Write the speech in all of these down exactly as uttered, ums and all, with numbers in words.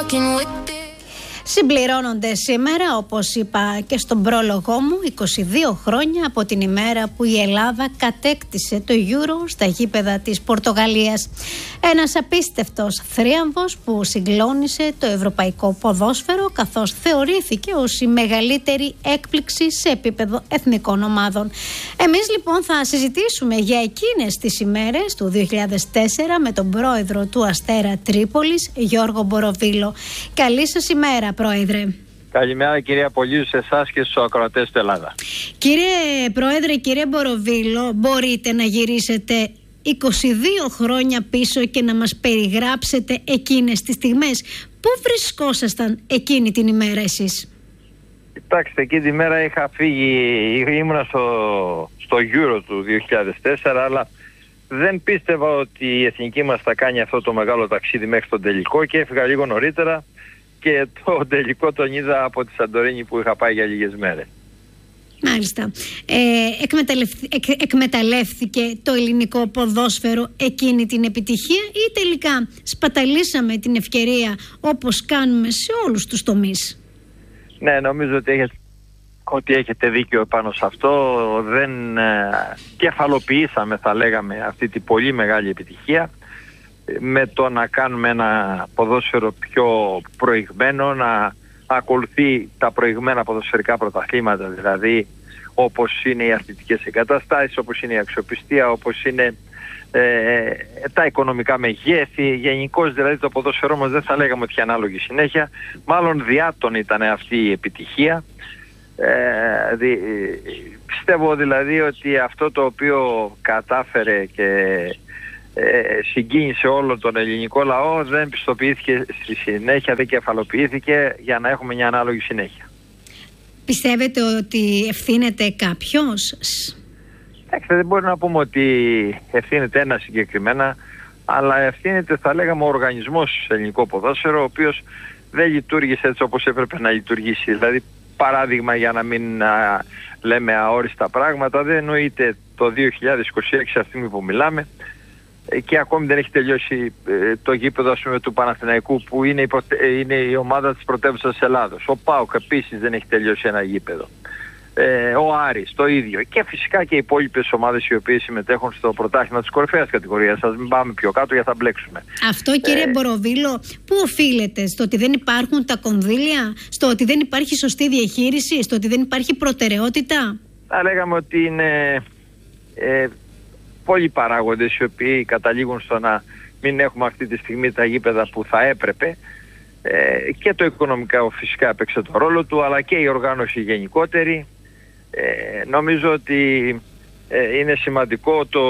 Συμπληρώνονται σήμερα, όπως είπα και στον πρόλογό μου, είκοσι δύο χρόνια από την ημέρα που η Ελλάδα κατέκτησε το Euro στα γήπεδα της Πορτογαλίας. Ένας απίστευτος θρίαμβος που συγκλώνησε το ευρωπαϊκό ποδόσφαιρο, καθώς θεωρήθηκε ως η μεγαλύτερη έκπληξη σε επίπεδο εθνικών ομάδων. Εμείς λοιπόν θα συζητήσουμε για εκείνες τις ημέρες του δύο χιλιάδες τέσσερα με τον πρόεδρο του Αστέρα Τρίπολης, Γιώργο Μποροβίλο. Καλή σας ημέρα, Πρόεδρε. Καλημέρα, κυρία Πολύζου, σε εσάς και στους ακροατές του Ελλάδα. Κύριε Πρόεδρε, κύριε Μποροβίλο, μπορείτε να γυρίσετε είκοσι δύο χρόνια πίσω και να μας περιγράψετε εκείνες τις στιγμές? Πού βρισκόσασταν εκείνη την ημέρα εσείς? Κοιτάξτε, εκείνη την ημέρα είχα φύγει, ήμουνα στο, στο Euro του δύο χιλιάδες τέσσερα, αλλά δεν πίστευα ότι η εθνική μας θα κάνει αυτό το μεγάλο ταξίδι μέχρι τον τελικό και έφυγα λίγο νωρίτερα. Και το τελικό τον είδα από τη Σαντορίνη που είχα πάει για λίγες μέρες. Μάλιστα. Ε, εκμεταλλευ... εκ... εκμεταλλεύθηκε το ελληνικό ποδόσφαιρο εκείνη την επιτυχία ή τελικά σπαταλήσαμε την ευκαιρία όπως κάνουμε σε όλους τους τομείς? Ναι, νομίζω ότι έχετε, ότι έχετε δίκιο πάνω σε αυτό. Δεν ε, κεφαλοποιήσαμε, θα λέγαμε, αυτή την πολύ μεγάλη επιτυχία με το να κάνουμε ένα ποδόσφαιρο πιο προηγμένο, να ακολουθεί τα προηγμένα ποδοσφαιρικά πρωταθλήματα, δηλαδή όπως είναι οι αθλητικές εγκαταστάσεις, όπως είναι η αξιοπιστία, όπως είναι ε, τα οικονομικά μεγέθη. Γενικώς δηλαδή το ποδόσφαιρό μας δεν θα λέγαμε ότι είχε ανάλογη συνέχεια, μάλλον διάτον ήταν αυτή η επιτυχία. Ε, δι, πιστεύω δηλαδή ότι αυτό το οποίο κατάφερε και Ε, συγκίνησε όλο τον ελληνικό λαό δεν πιστοποιήθηκε στη συνέχεια, δεν κεφαλοποιήθηκε για να έχουμε μια ανάλογη συνέχεια. Πιστεύετε ότι ευθύνεται κάποιος? Έχετε, δεν μπορεί να πούμε ότι ευθύνεται ένα συγκεκριμένα, αλλά ευθύνεται, θα λέγαμε, ο οργανισμός στο ελληνικό ποδόσφαιρο, ο οποίος δεν λειτουργήσε έτσι όπως έπρεπε να λειτουργήσει. Δηλαδή, παράδειγμα, για να μην α, λέμε αόριστα πράγματα, δεν εννοείται το δύο χιλιάδες είκοσι έξι, αυτή τη στιγμή που μιλάμε, και ακόμη δεν έχει τελειώσει ε, το γήπεδο, ας πούμε, του Παναθηναϊκού, που είναι η, προτε... είναι η ομάδα της πρωτεύουσας Ελλάδος. Ο ΠΑΟΚ επίσης δεν έχει τελειώσει ένα γήπεδο. Ε, ο Άρης το ίδιο. Και φυσικά και οι υπόλοιπες ομάδες οι οποίες συμμετέχουν στο πρωτάθλημα της κορυφαίας κατηγορίας. Ας μην πάμε πιο κάτω για θα μπλέξουμε. Αυτό, κύριε ε... Μποροβίλο, πού οφείλεται? Στο ότι δεν υπάρχουν τα κονδύλια, στο ότι δεν υπάρχει σωστή διαχείριση, στο ότι δεν υπάρχει προτεραιότητα? Θα λέγαμε ότι είναι Ε, πολλοί παράγοντες οι οποίοι καταλήγουν στο να μην έχουμε αυτή τη στιγμή τα γήπεδα που θα έπρεπε, ε, και το οικονομικά φυσικά έπαιξε το ρόλο του, αλλά και η οργάνωση γενικότερη. Ε, νομίζω ότι ε, είναι σημαντικό το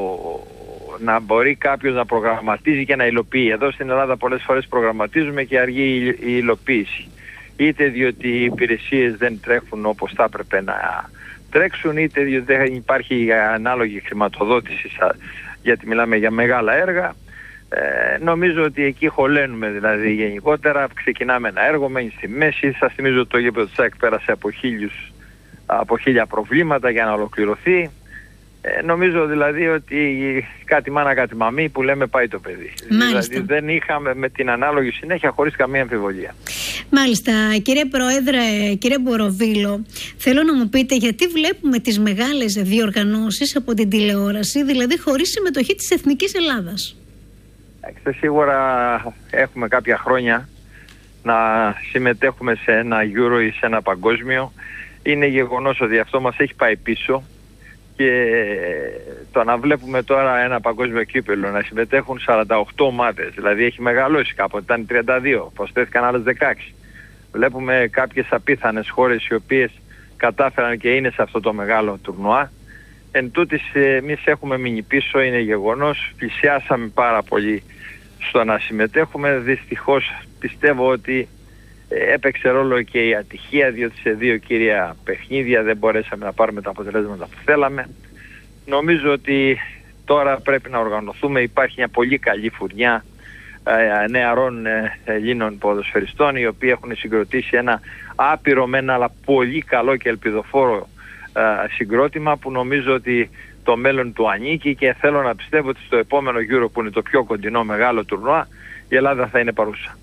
να μπορεί κάποιος να προγραμματίζει και να υλοποιεί. Εδώ στην Ελλάδα πολλές φορές προγραμματίζουμε και αργεί η υλοποίηση, είτε διότι οι υπηρεσίες δεν τρέχουν όπως θα έπρεπε να τρέξουν, είτε διότι δεν υπάρχει ανάλογη χρηματοδότηση, γιατί μιλάμε για μεγάλα έργα. Ε, νομίζω ότι εκεί χωλένουμε, δηλαδή γενικότερα. Ξεκινάμε ένα έργο, μένει στη μέση. Σας θυμίζω ότι το γήπεδο της ΑΕΚ πέρασε από, χίλιους, από χίλια προβλήματα για να ολοκληρωθεί. Ε, νομίζω δηλαδή ότι κάτι μάνα κάτι μαμή που λέμε πάει το παιδί. Μάλιστα. Δηλαδή δεν είχαμε με την ανάλογη συνέχεια, χωρίς καμία αμφιβολία. Μάλιστα. Κύριε Πρόεδρε, κύριε Μποροβίλο, θέλω να μου πείτε γιατί βλέπουμε τις μεγάλες διοργανώσεις από την τηλεόραση, δηλαδή χωρίς συμμετοχή της Εθνικής Ελλάδας? Έχετε, σίγουρα έχουμε κάποια χρόνια να συμμετέχουμε σε ένα Euro ή σε ένα παγκόσμιο. Είναι γεγονός ότι αυτό μας έχει πάει πίσω. Και το να βλέπουμε τώρα ένα παγκόσμιο κύπελλο να συμμετέχουν σαράντα οκτώ ομάδες, δηλαδή έχει μεγαλώσει, κάποτε ήταν τριάντα δύο, προσθέθηκαν άλλες δεκαέξι. Βλέπουμε κάποιες απίθανες χώρες οι οποίες κατάφεραν και είναι σε αυτό το μεγάλο τουρνουά. Εν τούτης εμείς έχουμε μείνει πίσω, είναι γεγονός. Πλησιάσαμε πάρα πολύ στο να συμμετέχουμε. Δυστυχώς πιστεύω ότι έπαιξε ρόλο και η ατυχία, διότι σε δύο κύρια παιχνίδια δεν μπορέσαμε να πάρουμε τα αποτελέσματα που θέλαμε. Νομίζω ότι τώρα πρέπει να οργανωθούμε. Υπάρχει μια πολύ καλή φουρνιά ε, νεαρών ε, Ελλήνων ποδοσφαιριστών, οι οποίοι έχουν συγκροτήσει ένα άπειρο μένα αλλά πολύ καλό και ελπιδοφόρο ε, συγκρότημα, που νομίζω ότι το μέλλον του ανήκει, και θέλω να πιστεύω ότι στο επόμενο Euro, που είναι το πιο κοντινό μεγάλο τουρνουά, η Ελλάδα θα είναι παρούσα.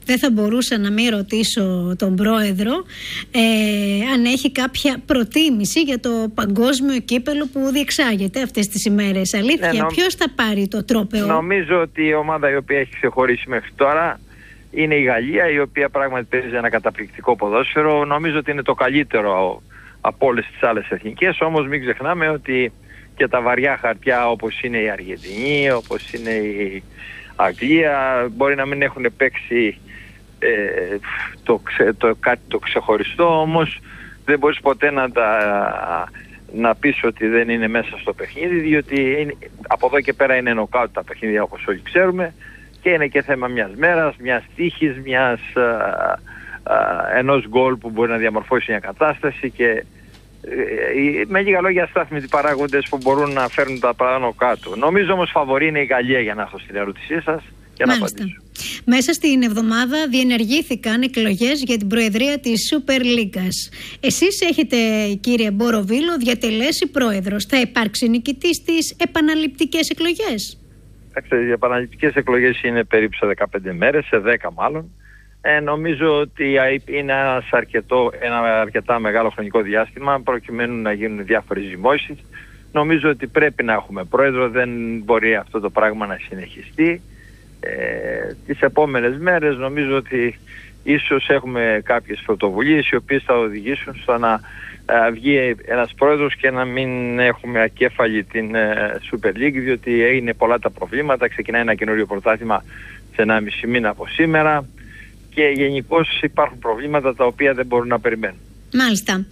Δεν θα μπορούσα να μην ρωτήσω τον πρόεδρο ε, αν έχει κάποια προτίμηση για το παγκόσμιο κύπελο που διεξάγεται αυτές τις ημέρες. Αλήθεια, ναι, νομ... ποιος θα πάρει το τρόπαιο? Νομίζω ότι η ομάδα η οποία έχει ξεχωρίσει μέχρι τώρα είναι η Γαλλία, η οποία πράγματι παίζει ένα καταπληκτικό ποδόσφαιρο. Νομίζω ότι είναι το καλύτερο από όλες τις άλλες εθνικές, όμως μην ξεχνάμε ότι και τα βαριά χαρτιά όπως είναι η Αργεντινή, όπως είναι η Αγγλία, μπορεί να μην έχουν παίξει ε, το, ξε, το, κάτι το ξεχωριστό, όμως δεν μπορείς ποτέ να, τα, να πεις ότι δεν είναι μέσα στο παιχνίδι, διότι είναι, από εδώ και πέρα είναι νοκάουτ τα παιχνίδια όπως όλοι ξέρουμε, και είναι και θέμα μιας μέρας, μιας τύχης, μιας, α, α, ενός γκολ που μπορεί να διαμορφώσει μια κατάσταση, και ε, με λίγα λόγια στάθμιτοι παράγοντες που μπορούν να φέρνουν τα πάνω κάτω. Νομίζω όμως φαβορί είναι η Γαλλία, για να έχω στην ερώτησή σας και να απαντήσω. Μέσα στην εβδομάδα διενεργήθηκαν εκλογές για την προεδρία της Super League. Εσείς έχετε, κύριε Μποροβίλο, διατελέσει πρόεδρος. Θα υπάρξει νικητής στις επαναληπτικές εκλογές? Οι επαναληπτικές εκλογές είναι περίπου σε δεκαπέντε μέρες, σε δέκα μάλλον. Ε, νομίζω ότι είναι ένας αρκετό, ένα αρκετά μεγάλο χρονικό διάστημα προκειμένου να γίνουν διάφορες ζυμώσεις. Νομίζω ότι πρέπει να έχουμε πρόεδρο, δεν μπορεί αυτό το πράγμα να συνεχιστεί. Ε, τις επόμενες μέρες νομίζω ότι ίσως έχουμε κάποιες πρωτοβουλίες οι οποίες θα οδηγήσουν στο να ε, βγει ένας πρόεδρος και να μην έχουμε ακέφαλη την ε, Super League, διότι είναι πολλά τα προβλήματα. Ξεκινάει ένα καινούριο πρωτάθλημα σε ένα μισή μήνα από σήμερα και γενικώς υπάρχουν προβλήματα τα οποία δεν μπορούν να περιμένουν. Μάλιστα.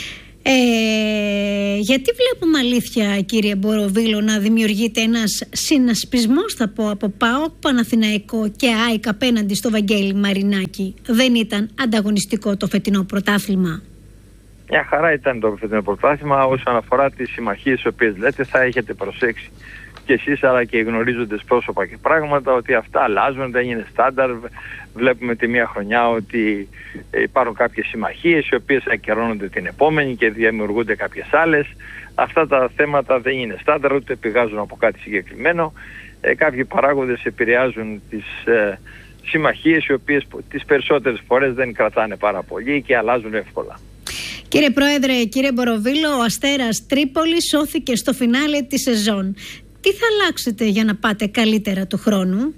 Ε, γιατί βλέπουμε, αλήθεια, κύριε Μποροβίλο, να δημιουργείται ένας συνασπισμός, θα πω, από ΠΑΟΚ, Παναθηναϊκό και ΑΕΚ απέναντι στο Βαγγέλη Μαρινάκη? Δεν ήταν ανταγωνιστικό το φετινό πρωτάθλημα? Μια χαρά ήταν το φετινό πρωτάθλημα. Όσον αφορά τις συμμαχίες τις οποίες λέτε, θα έχετε προσέξει και εσείς αλλά και οι γνωρίζοντες πρόσωπα και πράγματα ότι αυτά αλλάζουν, δεν είναι στάνταρ. Βλέπουμε τη μία χρονιά ότι υπάρχουν κάποιες συμμαχίες οι οποίες ακυρώνονται την επόμενη και δημιουργούνται κάποιες άλλες. Αυτά τα θέματα δεν είναι στάνταρ, ούτε πηγάζουν από κάτι συγκεκριμένο. Ε, κάποιοι παράγοντες επηρεάζουν τις ε, συμμαχίες οι οποίες τις περισσότερες φορές δεν κρατάνε πάρα πολύ και αλλάζουν εύκολα. Κύριε Πρόεδρε, κύριε Μποροβίλο, ο Αστέρας Τρίπολης σώθηκε στο φινάλε της σεζόν. Τι θα αλλάξετε για να πάτε καλύτερα του χρόνου?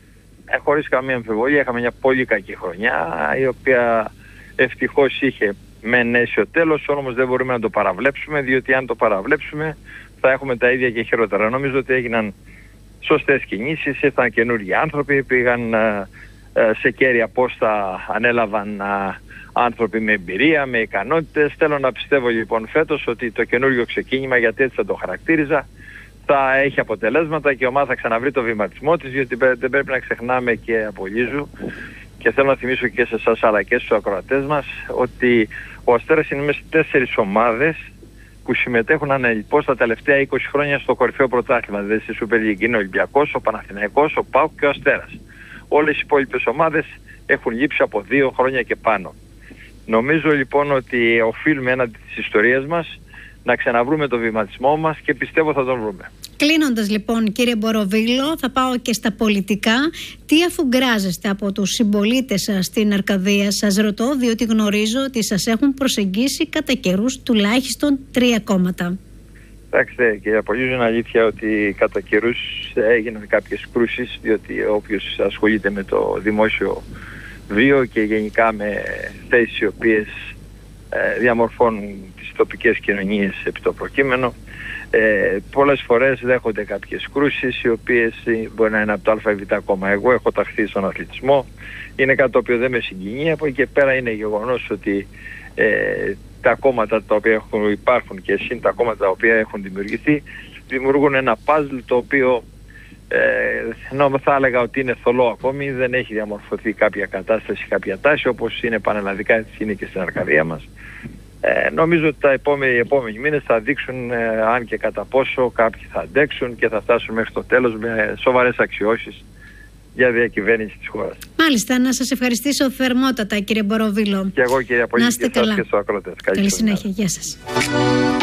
Ε, χωρίς καμία αμφιβολία, είχαμε μια πολύ κακή χρονιά, η οποία ευτυχώς είχε μεν αίσιο τέλος, όμως δεν μπορούμε να το παραβλέψουμε, διότι αν το παραβλέψουμε θα έχουμε τα ίδια και χειρότερα. Νομίζω ότι έγιναν σωστές κινήσεις, ήρθαν καινούργιοι άνθρωποι, πήγαν ε, ε, σε κέρια πόστα, ανέλαβαν ε, άνθρωποι με εμπειρία, με ικανότητες. Θέλω να πιστεύω λοιπόν φέτος ότι το καινούργιο ξεκίνημα, γιατί έτσι θα το χαρακτήριζα, θα έχει αποτελέσματα και η ομάδα θα ξαναβρει το βηματισμό της, γιατί δεν πρέπει να ξεχνάμε, και απολύζω και θέλω να θυμίσω και σε εσάς αλλά και στους ακροατές μας, ότι ο Αστέρας είναι μέσα στις τέσσερις ομάδες που συμμετέχουν ανελιπώς τα τελευταία είκοσι χρόνια στο κορυφαίο πρωτάθλημα. Δηλαδή στη Super League είναι ο Ολυμπιακός, ο Παναθηναϊκός, ο ΠΑΟΚ και ο Αστέρας. Όλες οι υπόλοιπες ομάδες έχουν λείψει από δύο χρόνια και πάνω. Νομίζω λοιπόν ότι οφείλουμε έναντι της ιστορίας μας να ξαναβρούμε το βηματισμό μας και πιστεύω θα τον βρούμε. Κλείνοντας λοιπόν, κύριε Μποροβίλο, θα πάω και στα πολιτικά. Τι αφουγκράζεστε από τους συμπολίτες σας στην Αρκαδία? Σας ρωτώ διότι γνωρίζω ότι σας έχουν προσεγγίσει κατά καιρούς τουλάχιστον τρία κόμματα. Κοιτάξτε, κύριε Απολύζου, είναι αλήθεια ότι κατά καιρούς έγιναν κάποιες κρούσεις, διότι όποιος ασχολείται με το δημόσιο βίο και γενικά με θέσεις οι οποίες ε, διαμορφώνουν τις τοπικές κοινωνίες επί το προκείμενο, ε, πολλές φορές δέχονται κάποιες κρούσεις οι οποίες μπορεί να είναι από το Α ή Β κόμμα. Εγώ έχω ταχθεί στον αθλητισμό, είναι κάτι το οποίο δεν με συγκινεί. Από εκεί και πέρα είναι γεγονός ότι ε, τα κόμματα τα οποία έχουν, υπάρχουν και συν τα κόμματα τα οποία έχουν δημιουργηθεί δημιουργούν ένα παζλ το οποίο ε, ενώ θα έλεγα ότι είναι θολό ακόμη, δεν έχει διαμορφωθεί κάποια κατάσταση, κάποια τάση, όπως είναι πανελλαδικά, έτσι είναι και στην Αρκαδία μας. Ε, νομίζω ότι τα επόμενοι, οι επόμενοι μήνες θα δείξουν ε, αν και κατά πόσο κάποιοι θα αντέξουν και θα φτάσουν μέχρι το τέλος με σοβαρές αξιώσεις για διακυβέρνηση της χώρας. Μάλιστα, να σας ευχαριστήσω θερμότατα, κύριε Μποροβίλο. Και εγώ, κύριε Απολύτη, και εσάς και στους ακρότες. Καλή συνέχεια. Γεια σας.